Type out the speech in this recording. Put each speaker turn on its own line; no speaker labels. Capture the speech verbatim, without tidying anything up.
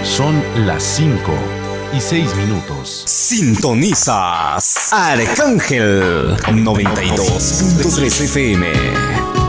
Son las cinco y seis minutos.
Sintonizas Arcángel noventa y dos punto tres F M.